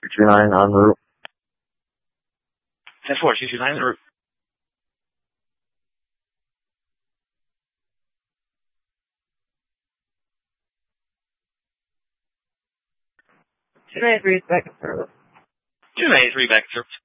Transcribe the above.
229 en route. 10-4, 229 en route. Two 93 back in service. 293 back in service.